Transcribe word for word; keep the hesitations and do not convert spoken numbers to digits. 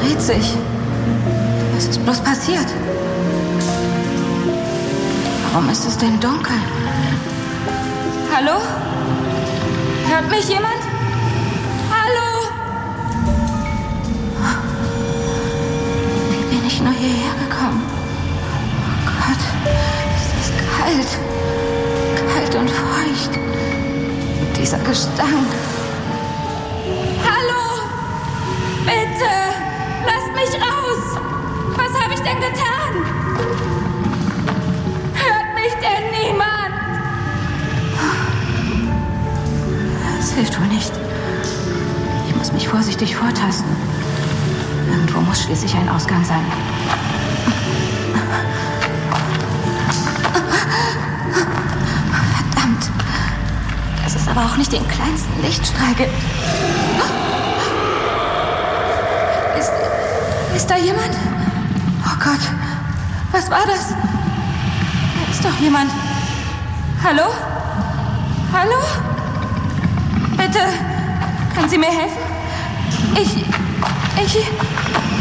dreht sich. Was ist bloß passiert? Warum ist es denn dunkel? Hallo? Hört mich jemand? Hallo? Wie bin ich nur hierher gekommen? Oh Gott, es ist kalt. Kalt und feucht. Und dieser Gestank. Hallo? Bitte, lasst mich raus. Was habe ich denn getan? Hört mich denn niemand? Es hilft wohl nicht. Ich muss mich vorsichtig vortasten. Irgendwo muss schließlich ein Ausgang sein. Verdammt. Dass es aber auch nicht den kleinsten Lichtstrahl gibt. Ist, ist da jemand? Oh Gott, was war das? Da ist doch jemand. Hallo? Hallo? Bitte, können Sie mir helfen? Ich, ich...